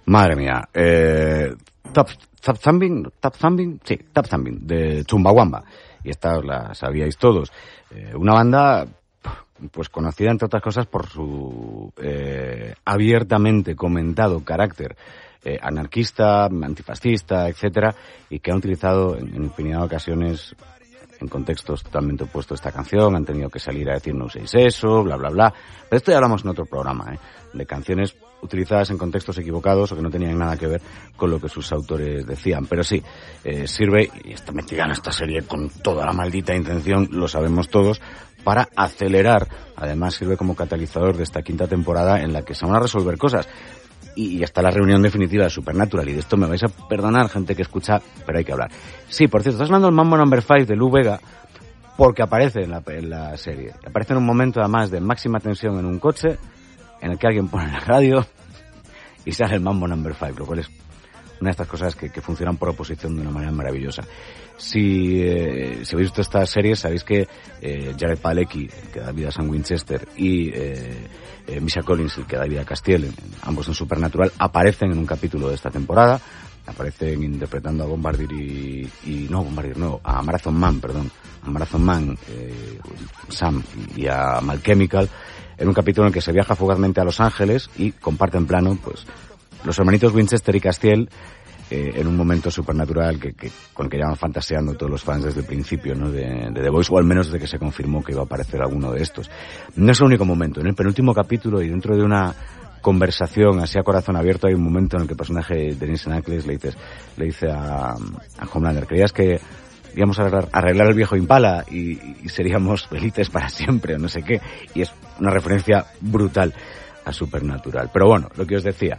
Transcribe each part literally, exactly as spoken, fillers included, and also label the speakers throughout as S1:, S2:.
S1: Madre mía. Eh, Tap, tap Thumbing, Tap Thumbing, sí, Tap Thumbing, de Chumbawamba. Y esta os la sabíais todos. Eh, una banda, pues conocida entre otras cosas por su eh, abiertamente comentado carácter eh, anarquista, antifascista, etcétera, y que han utilizado en, en infinidad de ocasiones en contextos totalmente opuestos a esta canción, han tenido que salir a decir no uséis eso, bla, bla, bla. Pero esto ya hablamos en otro programa, ¿eh? De canciones utilizadas en contextos equivocados o que no tenían nada que ver con lo que sus autores decían. Pero sí, eh, sirve, y está metida en esta serie con toda la maldita intención, lo sabemos todos, para acelerar. Además sirve como catalizador de esta quinta temporada en la que se van a resolver cosas. Y hasta la reunión definitiva de Supernatural. Y de esto me vais a perdonar, gente que escucha, pero hay que hablar. Sí, por cierto, estás hablando del Mambo Number five de Lou Bega, porque aparece en la, en la serie. Aparece en un momento, además, de máxima tensión en un coche, en el que alguien pone la radio y sale el Mambo Number five, lo cual es una de estas cosas que, que funcionan por oposición de una manera maravillosa. Si, eh, si habéis visto esta serie, sabéis que eh, Jared Padalecki, que da vida a Sam Winchester, y eh, eh, Misha Collins, el que da vida a Castiel, en, ambos en Supernatural, aparecen en un capítulo de esta temporada. Aparecen interpretando a Bombardier y, y no, Bombardier no, a Marathon Man, perdón, a Marathon Man, eh, Sam y, y a Mal Chemical, en un capítulo en el que se viaja fugazmente a Los Ángeles y comparten plano, pues, los hermanitos Winchester y Castiel, eh, en un momento supernatural que, que, con el que llevan fantaseando todos los fans desde el principio, ¿no?, de, de The Voice, o al menos desde que se confirmó que iba a aparecer alguno de estos. No es el único momento. En el penúltimo capítulo y dentro de una conversación así a corazón abierto hay un momento en el que el personaje de Denise Ackles le dice, le dice a, a Homelander, ¿creías que íbamos a arreglar, arreglar el viejo Impala y, y seríamos felices para siempre o no sé qué? Y es una referencia brutal a Supernatural. Pero bueno, lo que os decía,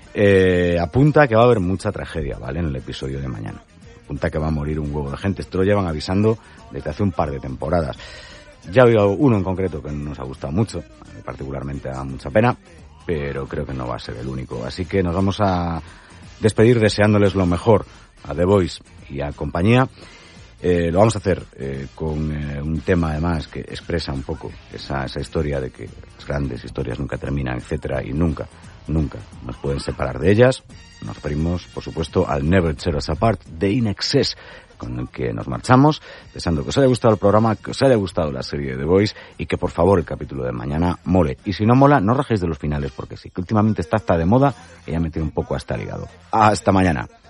S1: eh, apunta que va a haber mucha tragedia, ¿vale?, en el episodio de mañana. Apunta que va a morir un huevo de gente. Esto lo llevan avisando desde hace un par de temporadas. Ya ha habido uno en concreto que nos ha gustado mucho, particularmente da mucha pena, pero creo que no va a ser el único. Así que nos vamos a despedir deseándoles lo mejor a The Voice y a compañía. Eh, lo vamos a hacer eh, con eh, un tema además que expresa un poco esa, esa historia de que las grandes historias nunca terminan, etcétera, y nunca, nunca nos pueden separar de ellas. Nos referimos, por supuesto, al Never Tear Us Apart de In Excess, con el que nos marchamos, deseando que os haya gustado el programa, que os haya gustado la serie de The Voice y que por favor el capítulo de mañana mole. Y si no mola, no rajéis de los finales, porque sí, que últimamente está hasta de moda y ya me tiene un poco hasta ligado. Hasta mañana.